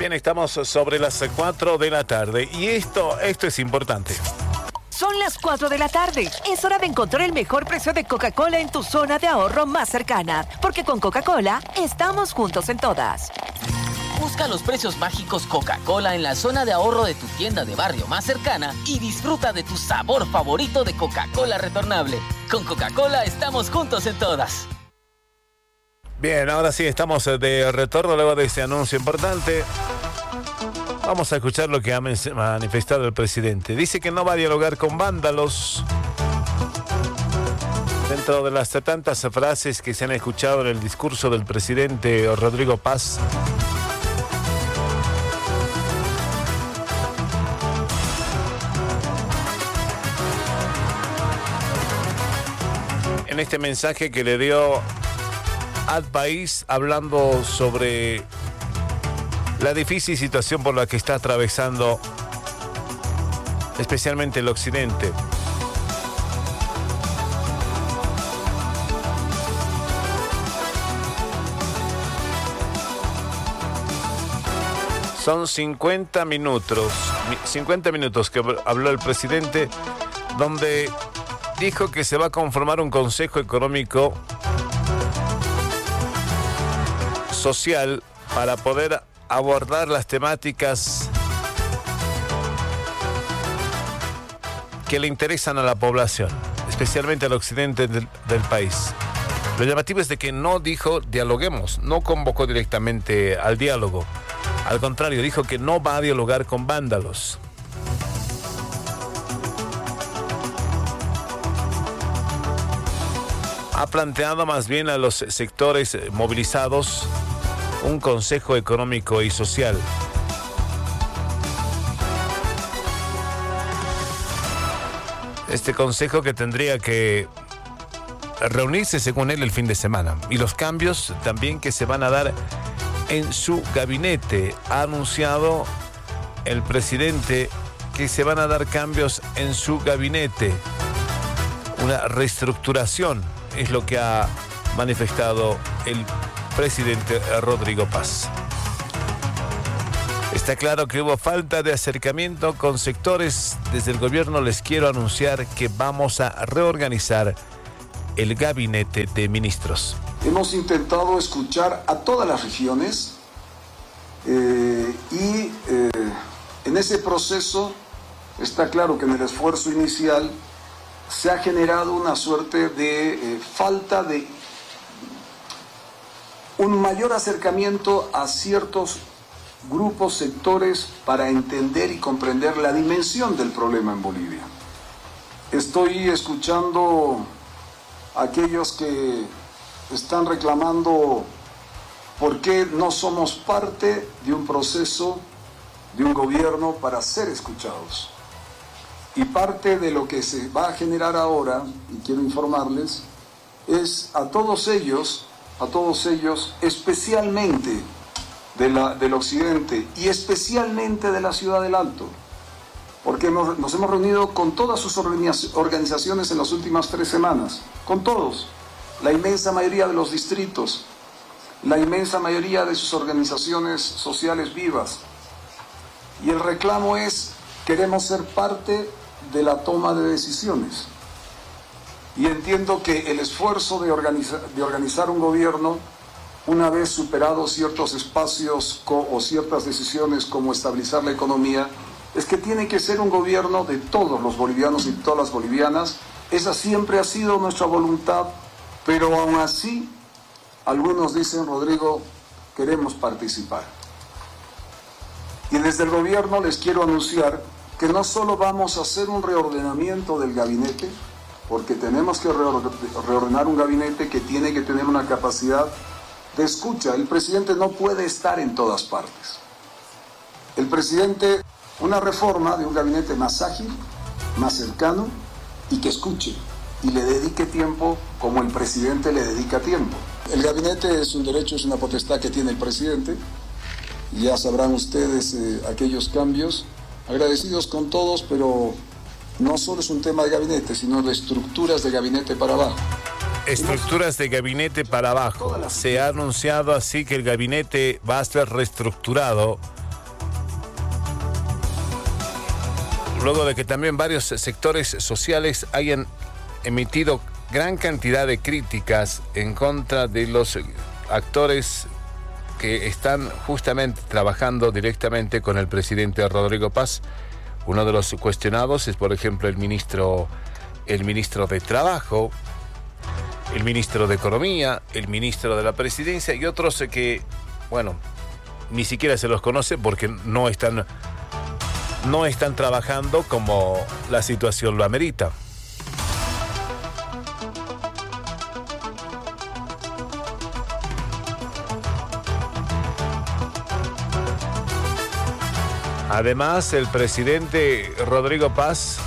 Bien, estamos sobre las 4 de la tarde y esto es importante. Son las 4 de la tarde. Es hora de encontrar el mejor precio de Coca-Cola en tu zona de ahorro más cercana. Porque con Coca-Cola estamos juntos en todas. Busca los precios mágicos Coca-Cola en la zona de ahorro de tu tienda de barrio más cercana y disfruta de tu sabor favorito de Coca-Cola retornable. Con Coca-Cola estamos juntos en todas. Bien, ahora sí, estamos de retorno luego de este anuncio importante. Vamos a escuchar lo que ha manifestado el presidente. Dice que no va a dialogar con vándalos. Dentro de las tantas frases que se han escuchado en el discurso del presidente Rodrigo Paz, en este mensaje que le dio al país, hablando sobre la difícil situación por la que está atravesando especialmente el occidente. Son 50 minutos que habló el presidente, donde dijo que se va a conformar un Consejo Económico Social para poder abordar las temáticas que le interesan a la población, especialmente al occidente del país. Lo llamativo es de que no dijo dialoguemos, no convocó directamente al diálogo. Al contrario, dijo que no va a dialogar con vándalos. Ha planteado más bien a los sectores movilizados un Consejo Económico y Social. Este consejo que tendría que reunirse, según él, el fin de semana. Y los cambios también que se van a dar en su gabinete. Ha anunciado el presidente que se van a dar cambios en su gabinete. Una reestructuración es lo que ha manifestado el presidente Rodrigo Paz. Está claro que hubo falta de acercamiento con sectores. Desde el gobierno les quiero anunciar que vamos a reorganizar el gabinete de ministros. Hemos intentado escuchar a todas las regiones y en ese proceso está claro que en el esfuerzo inicial se ha generado una suerte de falta de un mayor acercamiento a ciertos grupos, sectores, para entender y comprender la dimensión del problema en Bolivia. Estoy escuchando a aquellos que están reclamando por qué no somos parte de un proceso, de un gobierno para ser escuchados. Y parte de lo que se va a generar ahora, y quiero informarles, es a todos ellos, especialmente del occidente y especialmente de la Ciudad del Alto, porque nos hemos reunido con todas sus organizaciones en las últimas 3 semanas, con todos, la inmensa mayoría de los distritos, la inmensa mayoría de sus organizaciones sociales vivas, y el reclamo es: queremos ser parte de la toma de decisiones. Y entiendo que el esfuerzo de organizar un gobierno, una vez superados ciertos espacios o ciertas decisiones como estabilizar la economía, es que tiene que ser un gobierno de todos los bolivianos y todas las bolivianas. Esa siempre ha sido nuestra voluntad, pero aún así, algunos dicen: Rodrigo, queremos participar. Y desde el gobierno les quiero anunciar que no solo vamos a hacer un reordenamiento del gabinete, porque tenemos que reordenar un gabinete que tiene que tener una capacidad de escucha. El presidente no puede estar en todas partes. El presidente, una reforma de un gabinete más ágil, más cercano y que escuche y le dedique tiempo como el presidente le dedica tiempo. El gabinete es un derecho, es una potestad que tiene el presidente. Ya sabrán ustedes aquellos cambios. Agradecidos con todos, pero no solo es un tema de gabinete, sino de estructuras de gabinete para abajo. Estructuras de gabinete para abajo. Se ha anunciado así que el gabinete va a ser reestructurado luego de que también varios sectores sociales hayan emitido gran cantidad de críticas en contra de los actores que están justamente trabajando directamente con el presidente Rodrigo Paz. Uno de los cuestionados es, por ejemplo, el ministro de Trabajo, el ministro de Economía, el ministro de la Presidencia y otros que, bueno, ni siquiera se los conoce porque no están trabajando como la situación lo amerita. Además, el presidente Rodrigo Paz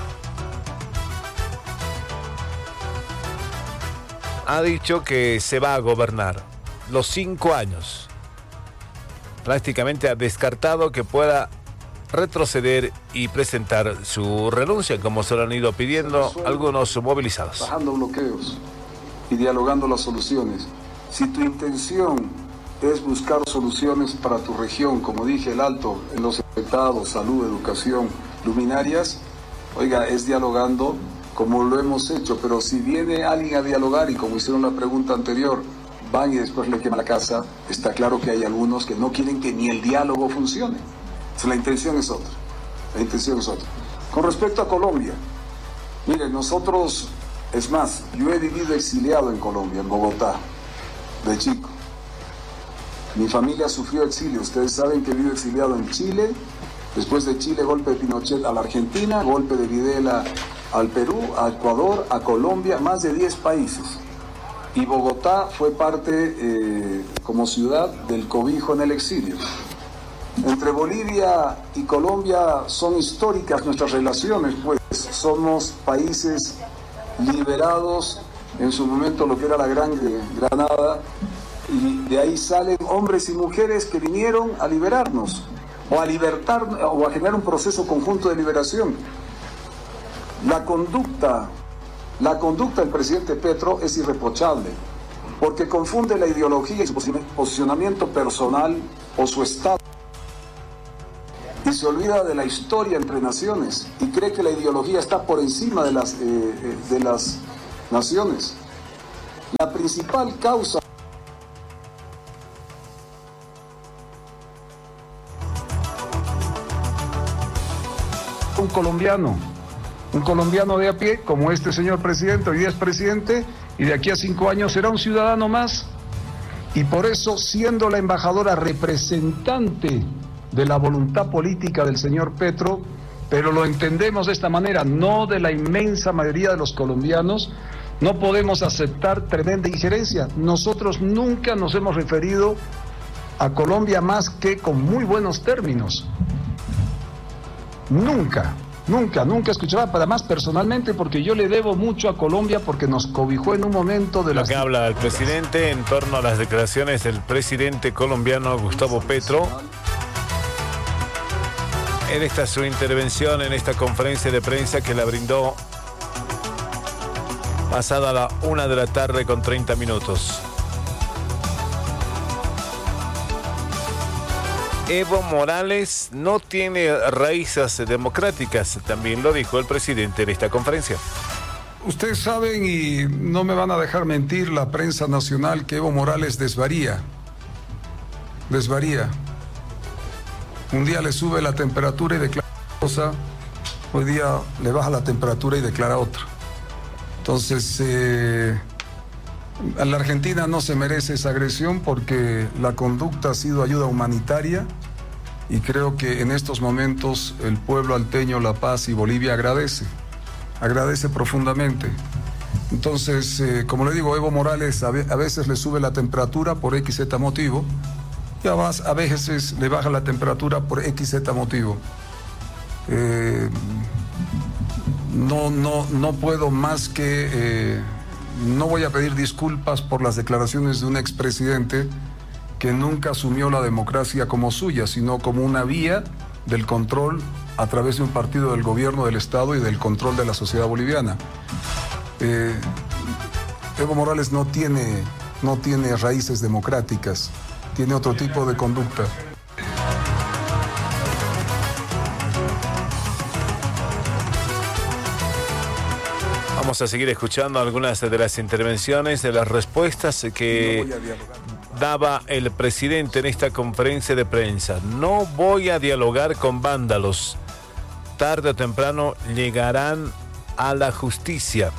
ha dicho que se va a gobernar los 5 años. Prácticamente ha descartado que pueda retroceder y presentar su renuncia, como se lo han ido pidiendo algunos movilizados. Bajando bloqueos y dialogando las soluciones. Si tu intención es buscar soluciones para tu región, como dije, el Alto, en los estados, salud, educación, luminarias, oiga, es dialogando como lo hemos hecho, pero si viene alguien a dialogar y como hicieron la pregunta anterior, van y después le queman la casa, está claro que hay algunos que no quieren que ni el diálogo funcione. La intención es otra. La intención es otra. Con respecto a Colombia, miren, nosotros, es más, yo he vivido exiliado en Colombia, en Bogotá, de chico. Mi familia sufrió exilio. Ustedes saben que vivo exiliado en Chile. Después de Chile, golpe de Pinochet a la Argentina, golpe de Videla al Perú, a Ecuador, a Colombia, más de 10 países. Y Bogotá fue parte, como ciudad, del cobijo en el exilio. Entre Bolivia y Colombia son históricas nuestras relaciones, pues somos países liberados en su momento, lo que era la Gran Granada, y de ahí salen hombres y mujeres que vinieron a liberarnos, o a libertar, o a generar un proceso conjunto de liberación. La conducta del presidente Petro es irreprochable, porque confunde la ideología y su posicionamiento personal o su estado, y se olvida de la historia entre naciones, y cree que la ideología está por encima de las naciones. La principal causa un colombiano de a pie, como este señor presidente, hoy día es presidente, y de aquí a 5 años será un ciudadano más. Y por eso, siendo la embajadora representante de la voluntad política del señor Petro, pero lo entendemos de esta manera, no de la inmensa mayoría de los colombianos, no podemos aceptar tremenda injerencia. Nosotros nunca nos hemos referido a Colombia más que con muy buenos términos. Nunca escuchaba, para más personalmente, porque yo le debo mucho a Colombia, porque nos cobijó en un momento de lo que habla el presidente en torno a las declaraciones del presidente colombiano Gustavo Petro. En esta su intervención, en esta conferencia de prensa que la brindó pasada la 1:30 p.m. Evo Morales no tiene raíces democráticas, también lo dijo el presidente en esta conferencia. Ustedes saben, y no me van a dejar mentir la prensa nacional, que Evo Morales desvaría. Un día le sube la temperatura y declara una cosa, hoy día le baja la temperatura y declara otra. Entonces, a la Argentina no se merece esa agresión, porque la conducta ha sido ayuda humanitaria, y creo que en estos momentos el pueblo alteño, La Paz y Bolivia agradece profundamente. Entonces, como le digo, Evo Morales a veces le sube la temperatura por XZ motivo, y a veces le baja la temperatura por XZ motivo. No puedo más que... no voy a pedir disculpas por las declaraciones de un expresidente que nunca asumió la democracia como suya, sino como una vía del control a través de un partido del gobierno del Estado y del control de la sociedad boliviana. Evo Morales no tiene raíces democráticas, tiene otro tipo de conducta. Vamos a seguir escuchando algunas de las intervenciones, de las respuestas que daba el presidente en esta conferencia de prensa. No voy a dialogar con vándalos. Tarde o temprano llegarán a la justicia.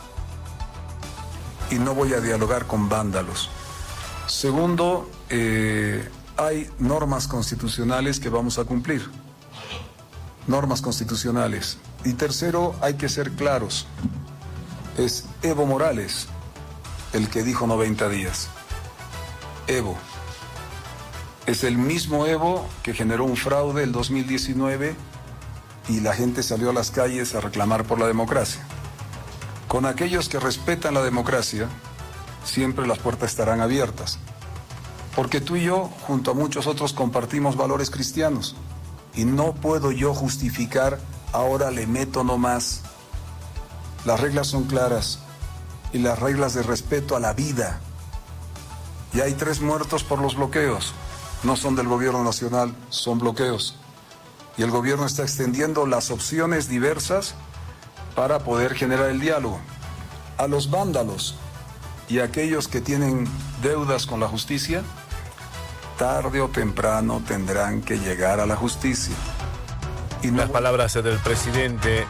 Y no voy a dialogar con vándalos. Segundo, hay normas constitucionales que vamos a cumplir. Normas constitucionales. Y tercero, hay que ser claros. Es Evo Morales el que dijo 90 días. Evo. Es el mismo Evo que generó un fraude el 2019 y la gente salió a las calles a reclamar por la democracia. Con aquellos que respetan la democracia, siempre las puertas estarán abiertas. Porque tú y yo, junto a muchos otros, compartimos valores cristianos. Y no puedo yo justificar, ahora le meto nomás. Las reglas son claras. Y las reglas de respeto a la vida. Y hay 3 muertos por los bloqueos. No son del gobierno nacional, son bloqueos. Y el gobierno está extendiendo las opciones diversas para poder generar el diálogo. A los vándalos y a aquellos que tienen deudas con la justicia, tarde o temprano tendrán que llegar a la justicia. Y las palabras del presidente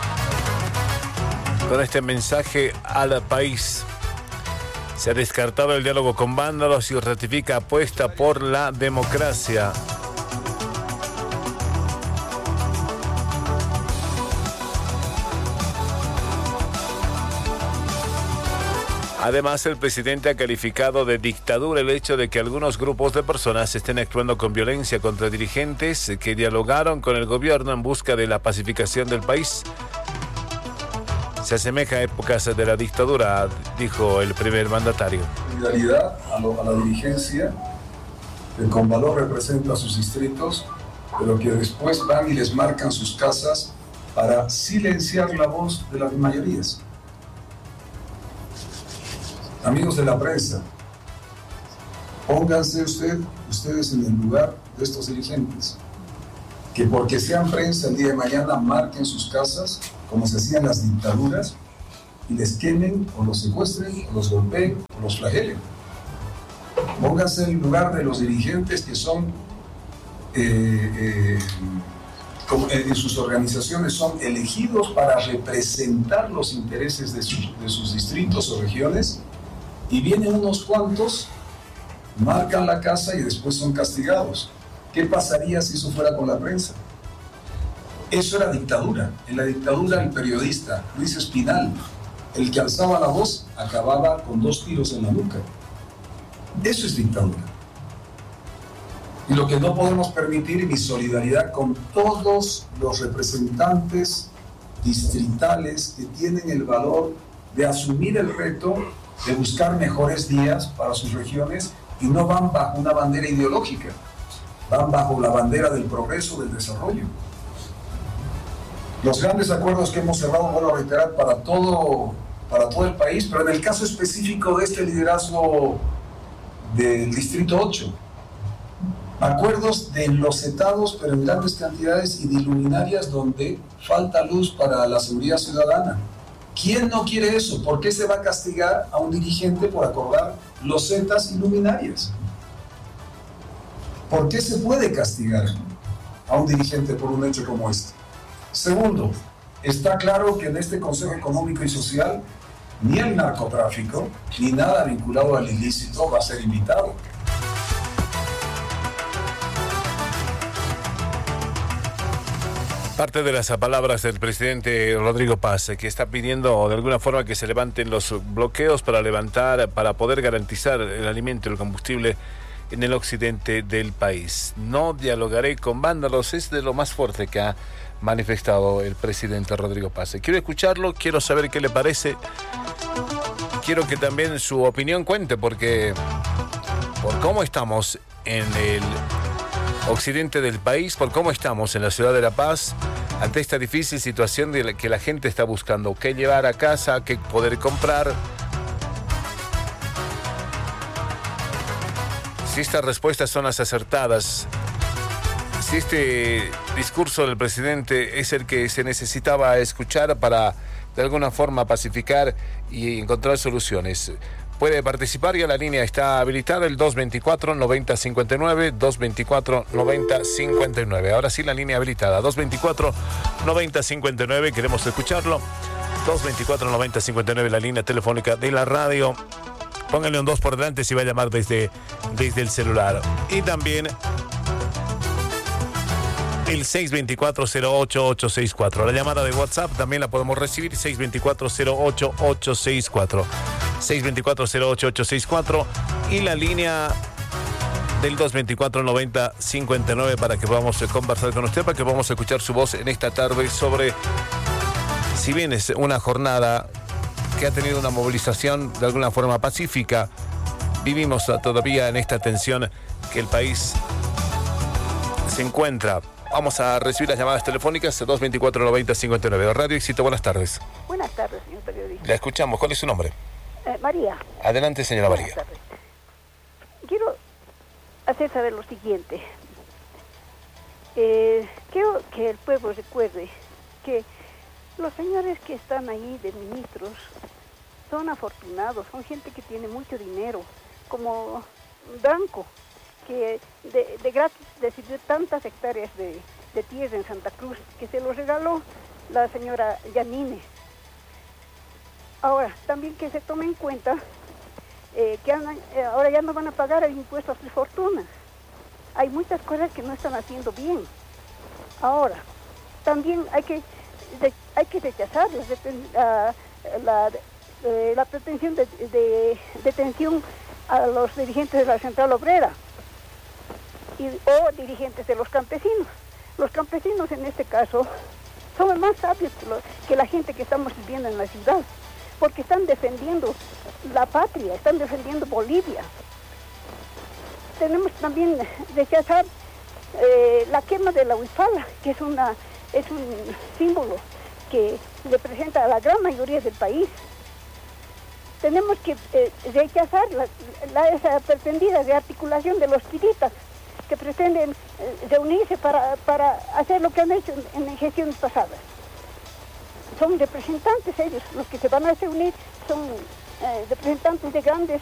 con este mensaje al país. Se ha descartado el diálogo con vándalos y ratifica apuesta por la democracia. Además, el presidente ha calificado de dictadura el hecho de que algunos grupos de personas estén actuando con violencia contra dirigentes que dialogaron con el gobierno en busca de la pacificación del país. Se asemeja a épocas de la dictadura, dijo el primer mandatario. Solidaridad a la dirigencia, que con valor representa a sus distritos, pero que después van y les marcan sus casas para silenciar la voz de las mayorías. Amigos de la prensa, pónganse ustedes en el lugar de estos dirigentes, que porque sean prensa el día de mañana marquen sus casas, como se hacían las dictaduras, y les quemen, o los secuestren, o los golpeen, o los flagelen. Pónganse en el lugar de los dirigentes que son, en sus organizaciones, son elegidos para representar los intereses de sus distritos o regiones, y vienen unos cuantos, marcan la casa y después son castigados. ¿Qué pasaría si eso fuera con la prensa? Eso era dictadura. En la dictadura, el periodista Luis Espinal, el que alzaba la voz, acababa con 2 tiros en la nuca. Eso es dictadura. Y lo que no podemos permitir, mi solidaridad con todos los representantes distritales que tienen el valor de asumir el reto de buscar mejores días para sus regiones y no van bajo una bandera ideológica, van bajo la bandera del progreso, del desarrollo. Los grandes acuerdos que hemos cerrado, vuelvo a reiterar, para todo el país, pero en el caso específico de este liderazgo del Distrito 8, acuerdos de enlosetados, pero en grandes cantidades y de luminarias donde falta luz para la seguridad ciudadana. ¿Quién no quiere eso? ¿Por qué se va a castigar a un dirigente por acordar losetas y luminarias? ¿Por qué se puede castigar a un dirigente por un hecho como este? Segundo, está claro que en este Consejo Económico y Social ni el narcotráfico ni nada vinculado al ilícito va a ser invitado. Parte de las palabras del presidente Rodrigo Paz, que está pidiendo de alguna forma que se levanten los bloqueos para poder garantizar el alimento y el combustible en el occidente del país. No dialogaré con vándalos, es de lo más fuerte que ha manifestado el presidente Rodrigo Paz. Quiero escucharlo, quiero saber qué le parece, quiero que también su opinión cuente, porque por cómo estamos en el occidente del país, por cómo estamos en la ciudad de La Paz, ante esta difícil situación de que la gente está buscando qué llevar a casa, qué poder comprar. Si estas respuestas son las acertadas, si este discurso del presidente es el que se necesitaba escuchar para de alguna forma pacificar y encontrar soluciones. Puede participar, ya la línea está habilitada, el 224-9059, 224-9059. Ahora sí, la línea habilitada, 224-9059, queremos escucharlo. 224-9059, la línea telefónica de la radio. Pónganle un 2 por delante si va a llamar desde el celular. Y también el 624-08864. La llamada de WhatsApp también la podemos recibir, 624-08864. 624-08864 y la línea del 224-9059 para que podamos conversar con usted, para que podamos escuchar su voz en esta tarde sobre, si bien es una jornada que ha tenido una movilización de alguna forma pacífica, vivimos todavía en esta tensión que el país se encuentra. Vamos a recibir las llamadas telefónicas 224-9059. Radio Éxito, buenas tardes. Buenas tardes, señor periodista. La escuchamos. ¿Cuál es su nombre? María. Adelante, señora María. Buenas tardes. Quiero hacer saber lo siguiente. Quiero que el pueblo recuerde que los señores que están ahí de ministros son afortunados, son gente que tiene mucho dinero, como Branco, que de gratis decidió tantas hectáreas de tierra en Santa Cruz, que se lo regaló la señora Yanine. Ahora, también que se tome en cuenta que ahora ya no van a pagar el impuesto a sus fortunas. Hay muchas cosas que no están haciendo bien. Ahora, también hay que rechazar la pretensión de detención a los dirigentes de la Central Obrera o dirigentes de los campesinos. Los campesinos en este caso son más sabios que la gente que estamos viviendo en la ciudad, porque están defendiendo la patria, están defendiendo Bolivia. Tenemos también rechazar la quema de la huifala, que es un símbolo que representa a la gran mayoría del país. Tenemos que rechazar esa pretendida rearticulación de los piritas que pretenden reunirse para hacer lo que han hecho en gestiones pasadas. Son representantes ellos, los que se van a reunir son representantes de grandes